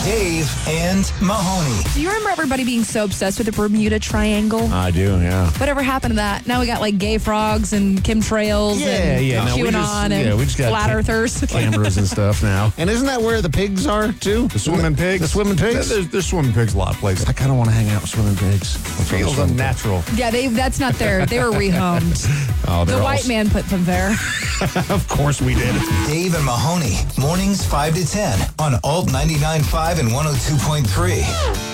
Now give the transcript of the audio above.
Dave and Mahoney. Do you remember everybody being so obsessed with the Bermuda Triangle? I do, yeah. Whatever happened to that? Now we got like gay frogs and chemtrails and QAnon and we just got flat earthers. cameras and stuff now. And isn't that where the pigs are, too? The swimming pigs? The swimming pigs? There's swimming pigs a lot of places. I kind of want to hang out with swimming pigs. It feels unnatural. Yeah, that's not there. They were rehomed. Oh, The white man put them there. Of course we did. Dave and Mahoney, mornings 5 to 10 on Alt 99.5 and 102.3.